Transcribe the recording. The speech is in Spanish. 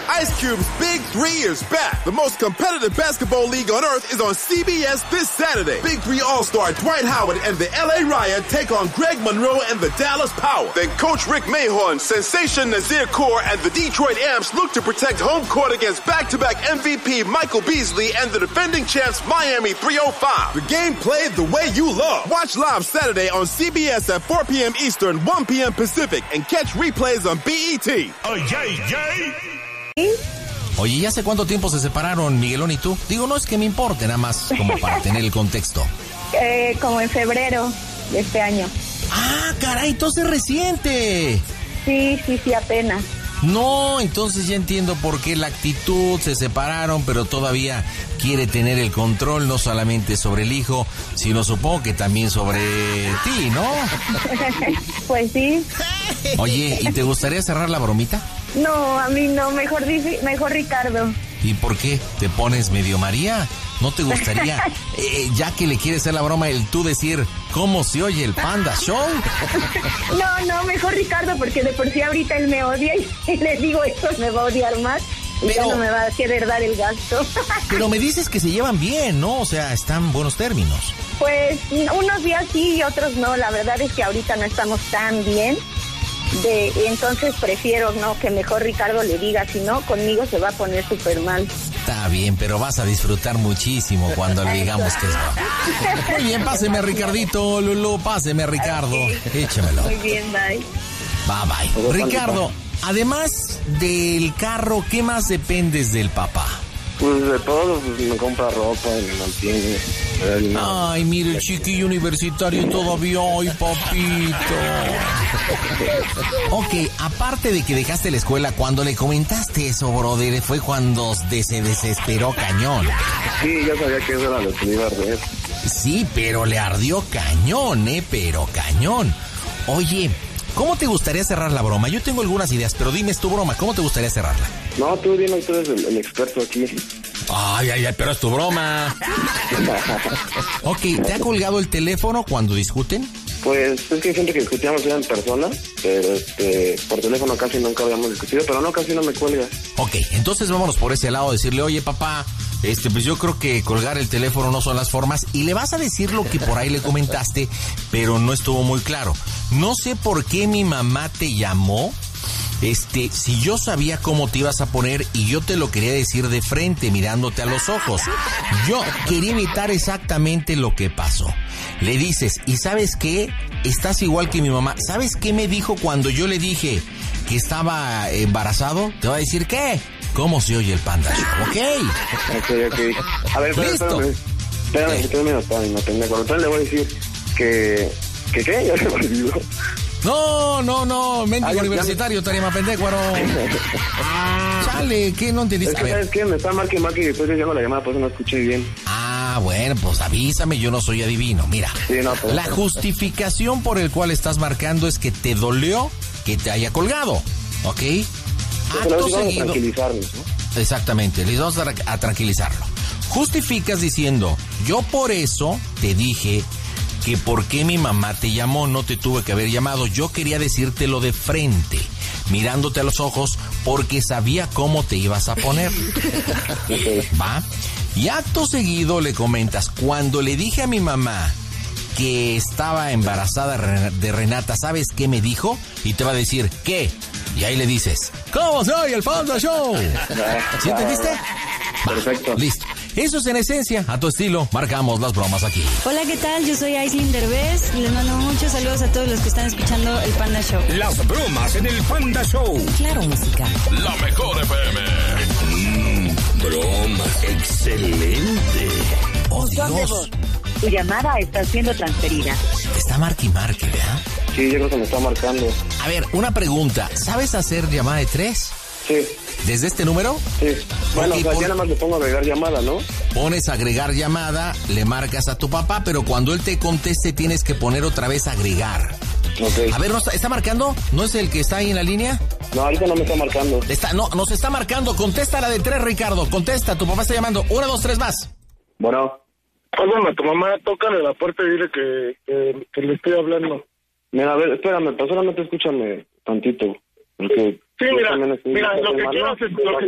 Ice Cube's Big 3 is back. The most competitive basketball league on earth is on CBS this Saturday. Big 3 All-Star Dwight Howard and the LA Riot take on Greg Monroe and the Dallas Power. Then Coach Rick Mahorn, Sensation Nazir Kaur, and the Detroit Amps look to protect home court against back-to-back MVP Michael Beasley and the defending champs Miami 305. The game played the way you love. Watch live Saturday on CBS at 4 p.m. Eastern, 1 p.m. Pacific, and catch replays on BET. Oh, yay. Oye, ¿ya hace cuánto tiempo se separaron Miguelón y tú? Digo, no es que me importe, nada más como para tener el contexto. Como en febrero de este año. ¡Ah, caray! Entonces reciente. Sí, apenas. No, entonces ya entiendo por qué la actitud, se separaron, pero todavía quiere tener el control, no solamente sobre el hijo, sino supongo que también sobre ti, ¿no? Pues sí. Oye, ¿y te gustaría cerrar la bromita? No, a mí no, mejor Ricardo. ¿Y por qué? ¿Te pones medio María? ¿No te gustaría, ya que le quieres hacer la broma, el tú decir cómo se oye el Panda Show? No, mejor Ricardo, porque de por sí ahorita él me odia y le digo eso, me va a odiar más y ya no me va a querer dar el gasto. Pero me dices que se llevan bien, ¿no? O sea, están en buenos términos. Pues unos días sí y otros no, la verdad es que ahorita no estamos tan bien. Entonces prefiero, ¿no? Que mejor Ricardo le diga, si no, conmigo se va a poner súper mal. Está bien, pero vas a disfrutar muchísimo cuando le digamos que es broma. Muy bien, páseme a Ricardito, Lulú, páseme a Ricardo. Okay. Échemelo. Muy bien, bye. Bye. Ricardo, además del carro, ¿qué más dependes del papá? Pues de todo, pues me compra ropa y me mantiene. Ay, mire, el chiquillo universitario todavía, ay, papito. Ok, aparte de que dejaste la escuela, cuando le comentaste eso, brother, fue cuando se desesperó cañón. Sí, ya sabía que eso era lo que le iba a arder. Sí, pero le ardió cañón, pero cañón. Oye, ¿cómo te gustaría cerrar la broma? Yo tengo algunas ideas, pero dime tu broma, ¿cómo te gustaría cerrarla? No, tú dime, tú eres el experto aquí. Ay, pero es tu broma. Ok, ¿te ha colgado el teléfono cuando discuten? Pues es que hay gente que discutíamos ya en persona, pero por teléfono casi nunca habíamos discutido, pero no, casi no me cuelga. Ok, entonces vámonos por ese lado, decirle, oye papá, pues yo creo que colgar el teléfono no son las formas, y le vas a decir lo que por ahí le comentaste, pero no estuvo muy claro. No sé por qué mi mamá te llamó, si yo sabía cómo te ibas a poner y yo te lo quería decir de frente, mirándote a los ojos. Yo quería evitar exactamente lo que pasó. Le dices, ¿y sabes qué? Estás igual que mi mamá. ¿Sabes qué me dijo cuando yo le dije que estaba embarazado? Te va a decir, ¿qué? ¿Cómo se oye el Panda Show? Ok. A ver, ¿listo? Espérame, no me acuerdo. Entonces le voy a decir que ¿qué? Ya se me olvidó. No, mendigo universitario, tarima pendecuaro. Chale, ¿qué? No entendiste. Es que, ¿sabes qué? Me está marque y después le llamo la llamada, pues no escuché bien. Ah, bueno, pues avísame, yo no soy adivino. Mira, sí, no, pues, la justificación por el cual estás marcando es que te dolió que te haya colgado, ¿ok? Acto seguido. A tranquilizarnos, ¿no? Exactamente, les vamos a tranquilizarlo. Justificas diciendo, yo por eso te dije que por qué mi mamá te llamó, no te tuve que haber llamado. Yo quería decírtelo de frente, mirándote a los ojos, porque sabía cómo te ibas a poner. ¿Va? Y acto seguido le comentas, cuando le dije a mi mamá que estaba embarazada de Renata, ¿sabes qué me dijo? Y te va a decir, ¿qué? Y ahí le dices, ¿cómo soy el Panda Show? ¿Sí entendiste? Perfecto. Listo. Eso es en esencia, a tu estilo, marcamos las bromas aquí. Hola, ¿qué tal? Yo soy Aislinn Derbez y les mando muchos saludos a todos los que están escuchando el Panda Show. Las bromas en el Panda Show. Claro, música. La mejor FM. Broma. Excelente. Oh, Dios. Tu llamada está siendo transferida. Te está marque, ¿verdad? Sí, yo creo que me está marcando. A ver, una pregunta. ¿Sabes hacer llamada de 3? Sí. ¿Desde este número? Sí. Bueno, Okay, o sea, ya nada más le pongo a agregar llamada, ¿no? Pones agregar llamada, le marcas a tu papá, pero cuando él te conteste tienes que poner otra vez agregar. Ok. A ver, ¿está marcando? ¿No es el que está ahí en la línea? No, ahorita no me está marcando. Nos está marcando. Contesta la de 3, Ricardo. Contesta, tu papá está llamando. 1, 2, 3 más. Bueno. Oye, a tu mamá, tócale la puerta y dile que le estoy hablando. Mira, a ver, espérame, pero solamente escúchame tantito. Porque sí, mira, lo que quiero es...